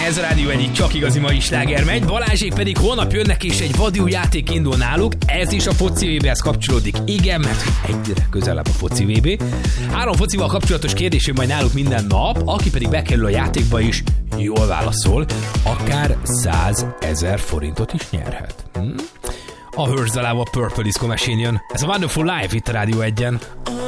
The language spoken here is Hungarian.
Ez a Rádió egyik csak igazi mai sláger megy, Balázsék pedig holnap jönnek és egy vadió játék indul náluk, ez is a foci VB-hez kapcsolódik. Igen, mert egyre közelebb a foci VB. 3 focival kapcsolatos kérdésünk majd náluk minden nap, aki pedig bekerül a játékba is, jól válaszol, akár 100 000 forintot is nyerhet. A Hörz dalával Purple Disco Machine jön. Ez a Wonderful Life itt a Rádió 1-en.